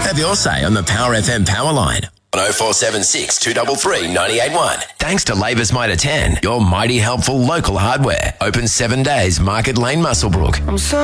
Have your say on the Power FM power line on 0476 233 981. Thanks to Labour's Mitre 10, your mighty helpful local hardware. Open 7 days, Market Lane, Muswellbrook.